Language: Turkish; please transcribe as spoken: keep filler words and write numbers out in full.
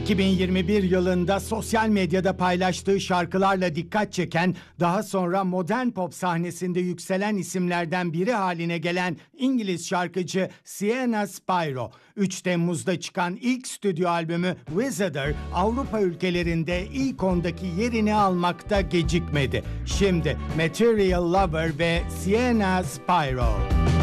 iki bin yirmi bir yılında sosyal medyada paylaştığı şarkılarla dikkat çeken, daha sonra modern pop sahnesinde yükselen isimlerden biri haline gelen İngiliz şarkıcı Sienna Spyro, üç Temmuz'da çıkan ilk stüdyo albümü Wizarder, Avrupa ülkelerinde ilk ondaki yerini almakta gecikmedi. Şimdi Material Lover ve Sienna Spyro.